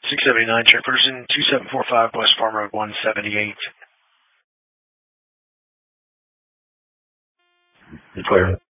679 Chairperson, 2745 West Farm Road, 178. Declare.